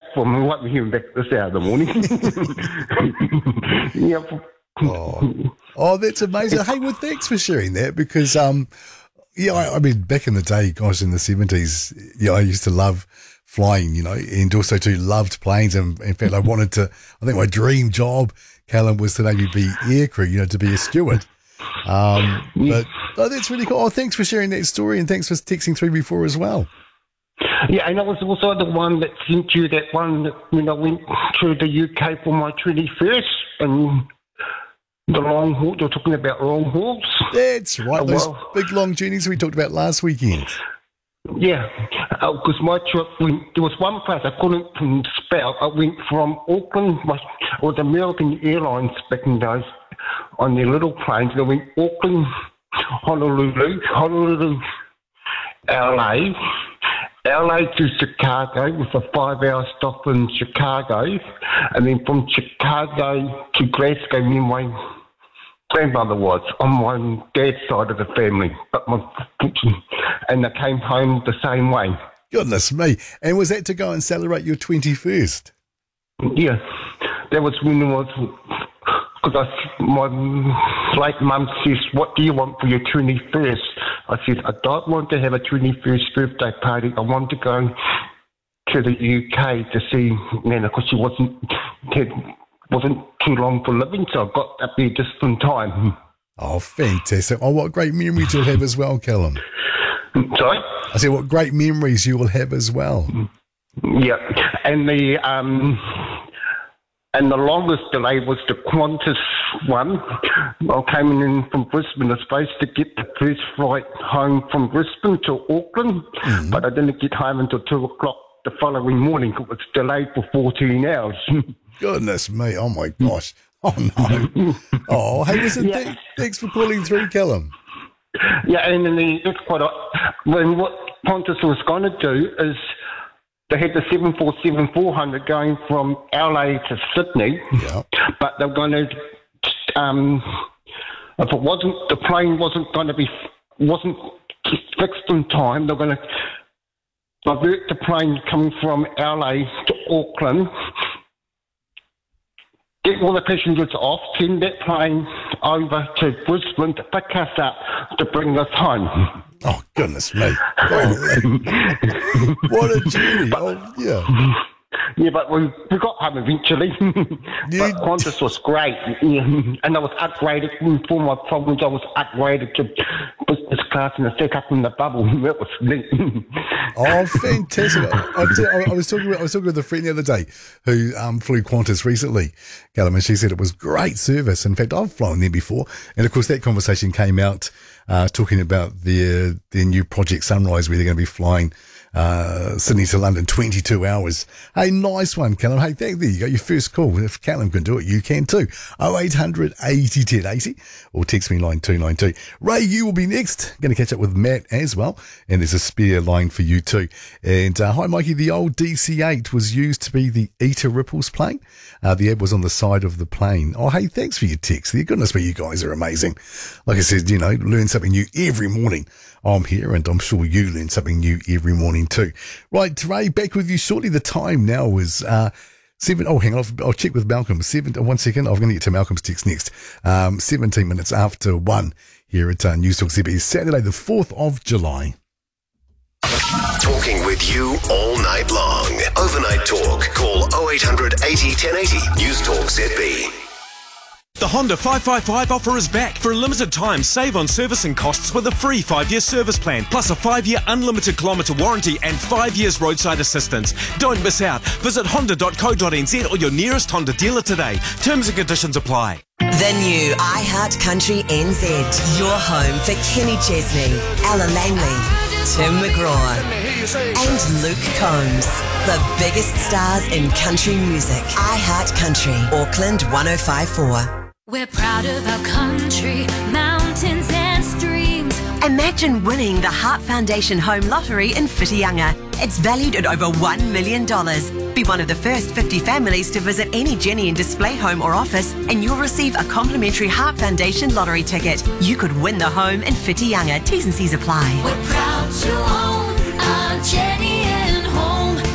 platform. I won't be hearing back this hour of the morning. Yep. Oh, that's amazing. Hey, well, thanks for sharing that because, I mean, back in the day, gosh, in the 70s, I used to love flying, and also too loved planes. And in fact, I think my dream job, Callum, was to maybe be aircrew, to be a steward. But that's really cool. Oh, thanks for sharing that story and thanks for texting through before as well. Yeah, and I was also the one that sent you that one that when I went to the UK for my 21st and the long haul. You're talking about long hauls. That's right. Those big long journeys we talked about last weekend. Yeah, because my trip there was one place I couldn't spell. I went from Auckland, or the American Airlines back in those on their little planes. I went Auckland, Honolulu, LA to Chicago with a 5-hour stop in Chicago, and then from Chicago to Glasgow, me and my grandmother was on my dad's side of the family, and I came home the same way. Goodness me. And was that to go and celebrate your 21st? Yeah, that was when it was, because my late mum says, what do you want for your 21st? I said, I don't want to have a 21st birthday party. I want to go to the UK to see Nana, because she wasn't too long for living, so I got up there just in time. Oh, fantastic. Oh, what great memories you'll have as well, Callum. Sorry? I said, what great memories you will have as well. Yeah, and the longest delay was the Qantas one. I came in from Brisbane. I was supposed to get the first flight home from Brisbane to Auckland, but I didn't get home until 2 o'clock the following morning. It was delayed for 14 hours. Goodness me. Oh, my gosh. Oh, no. Oh, hey, listen, thanks for calling through, Callum. Yeah, and then it's quite what Qantas was going to do is they had the 747-400 going from LA to Sydney, but they're going to, if the plane wasn't fixed in time, they're going to divert the plane coming from LA to Auckland, get all the passengers off, send that plane over to Brisbane to pick us up to bring us home. Oh, goodness me. What a journey. Yeah, but we got home eventually. But Qantas was great. Yeah. And I was upgraded for my problems. I was upgraded to business class and I sat up in the bubble. That was neat. Oh, fantastic. I was talking with a friend the other day who flew Qantas recently, Callum, and she said it was great service. In fact, I've flown there before. And, of course, that conversation came out talking about their new Project Sunrise, where they're going to be flying Sydney to London, 22 hours. Hey, nice one, Callum. Hey, there you go, your first call. If Callum can do it, you can too. 0800 80 10 80 or text me line 292. Ray, you will be next. Going to catch up with Matt as well, and there's a spare line for you too. And hi, Mikey, the old DC-8 was used to be the Eta Ripples plane. The ad was on the side of the plane. Oh, hey, thanks for your text. Goodness me, you guys are amazing. Like I said, learn something new every morning. I'm here, and I'm sure you learn something new every morning too. Right, Ray, back with you shortly. The time now is 7. Oh, hang on, I'll check with Malcolm. 1 second. I'm going to get to Malcolm's text next. 17 minutes after 1 here at News Talk ZB, Saturday, the 4th of July. Talking with you all night long. Overnight talk. Call 0800 80 1080. News Talk ZB. The Honda 555 offer is back. For a limited time, save on servicing costs with a free 5-year service plan, plus a 5-year unlimited kilometre warranty and 5 years roadside assistance. Don't miss out. Visit honda.co.nz or your nearest Honda dealer today. Terms and conditions apply. The new iHeart Country NZ. Your home for Kenny Chesney, Ella Langley, Tim McGraw and Luke Combs. The biggest stars in country music. iHeart Country, Auckland 105.4. We're proud of our country, mountains and streams. Imagine winning the Heart Foundation Home Lottery in Whitianga. It's valued at over $1 million. Be one of the first 50 families to visit any Jenny and Display home or office, and you'll receive a complimentary Heart Foundation lottery ticket. You could win the home in Whitianga. T's and C's apply. We're proud to own our Jenny and Home. Get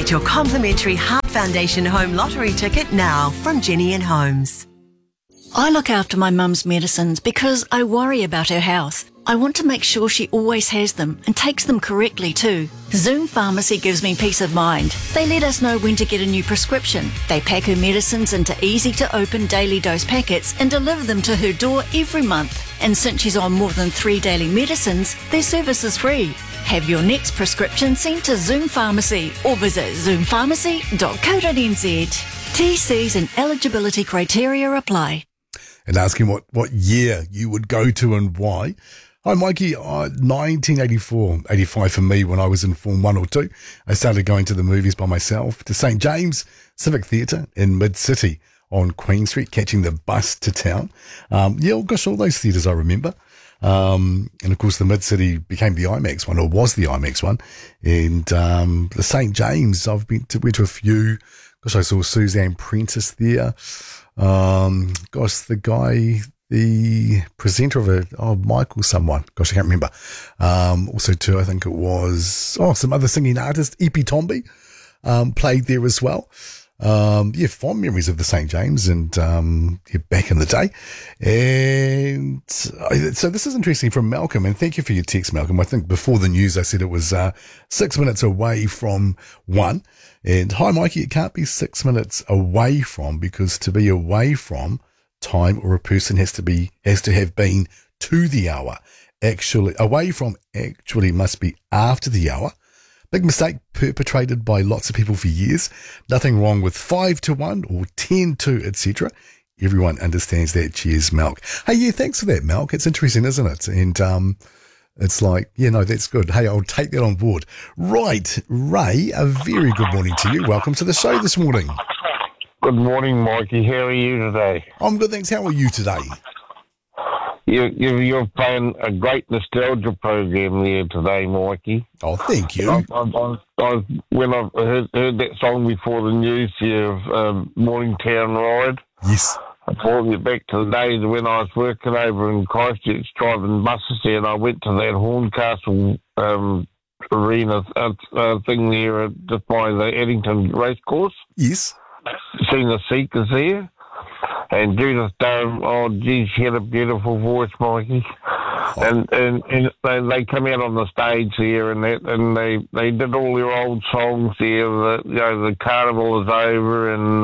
Get your complimentary Heart Foundation Home Lottery ticket now from Jenny and Holmes. I look after my mum's medicines because I worry about her health. I want to make sure she always has them and takes them correctly too. Zoom Pharmacy gives me peace of mind. They let us know when to get a new prescription. They pack her medicines into easy-to-open daily dose packets and deliver them to her door every month. And since she's on more than 3 daily medicines, their service is free. Have your next prescription sent to Zoom Pharmacy or visit zoompharmacy.co.nz. TCs and eligibility criteria apply. And asking what year you would go to and why. Hi, Mikey. 1984, 85 for me when I was in Form 1 or 2. I started going to the movies by myself to St. James Civic Theatre in Mid-City on Queen Street, catching the bus to town. All those theatres I remember. And of course the Mid-City became the IMAX one, or was the IMAX one. And the St. James, I've went to a few. Gosh, I saw Suzanne Prentice there. The presenter of it, Michael someone. Gosh, I can't remember. Also too, I think it was, some other singing artist, Epi Tombi, played there as well. Fond memories of the St. James and, back in the day. And so this is interesting from Malcolm, and thank you for your text, Malcolm. I think before the news, I said it was, 6 minutes away from 1. And hi, Mikey, it can't be 6 minutes away from, because to be away from time or a person has to have been to the hour. Actually, away from actually must be after the hour. Big mistake perpetrated by lots of people for years. Nothing wrong with 5 to 1 or 10 to, etc. Everyone understands that. Cheers, Malk. Hey, yeah, thanks for that, Malk. It's interesting, isn't it? And it's like, that's good. Hey, I'll take that on board. Right, Ray, a very good morning to you. Welcome to the show this morning. Good morning, Mikey. How are you today? I'm good, thanks. How are you today? You're playing a great nostalgia program there today, Mikey. Oh, thank you. When I heard that song before the news here of Morningtown Ride, yes, I brought me back to the days when I was working over in Christchurch driving buses there, and I went to that Horncastle arena thing there just by the Eddington Racecourse. Yes. Seen the Seekers there. And Judith Durham, she had a beautiful voice, Mikey. And they come out on the stage here and they did all their old songs there. The Carnival is over and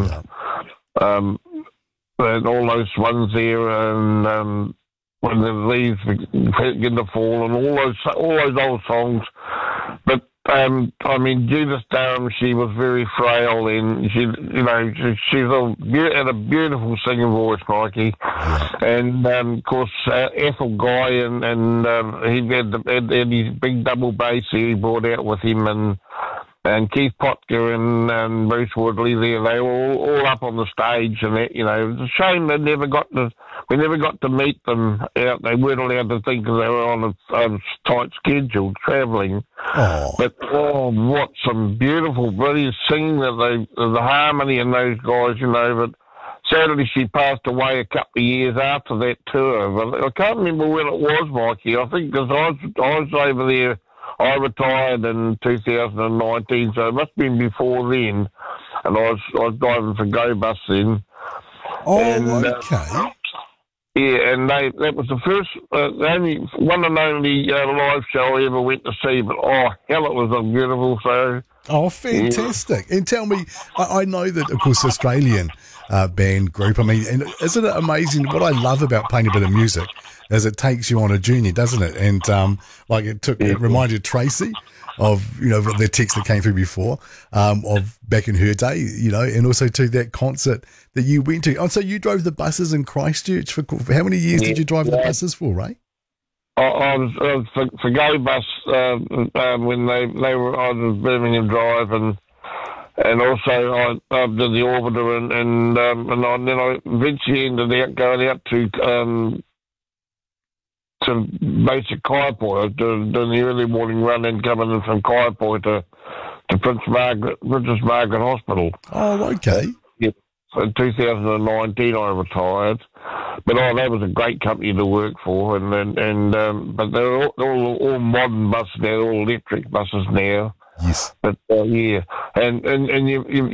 all those ones there and when the leaves begin to fall and all those old songs. But Judith Durham, she was very frail and she had a beautiful singing voice, Mikey. And, of course, Ethel Guy and he had his big double bass he brought out with him and Keith Potker and Bruce Woodley there, they were all up on the stage and that, it was a shame we never got to meet them out. They weren't allowed to think because they were on a tight schedule travelling. Oh. But what some beautiful British singing the harmony in those guys, but sadly she passed away a couple of years after that tour. But I can't remember when it was, Mikey. I think because I was over there. I retired in 2019, so it must have been before then. And I was driving for Go Bus then. Oh, and, okay. And that was the first, only one and only live show I ever went to see. But hell, it was a beautiful show. Oh, fantastic! Yeah. And tell me, I know that, of course, Australian band group. And isn't it amazing? What I love about playing a bit of music is it takes you on a journey, doesn't it? And it reminded Tracy of the text that came through before of back in her day, and also to that concert that you went to. Oh, so you drove the buses in Christchurch for how many years did you drive the buses for, Ray? I was for Go Bus when they were on Birmingham Drive and also I did the Orbiter and then I eventually ended up going out to basic Kaiapoi, doing the early morning run and coming in from Kaiapoi to Princess Margaret Hospital. Oh, okay. Yeah. So in 2019 I retired, but that was a great company to work for, but they're all modern buses now, all electric buses now. Yes. But yeah, and you